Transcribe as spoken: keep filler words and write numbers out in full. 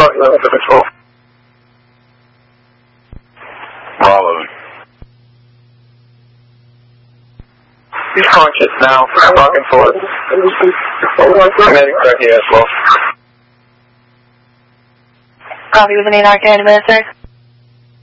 about you under control. Bravo. He's conscious now. Talking forward. Medic right here as well. Copy with an eight R K, administrator.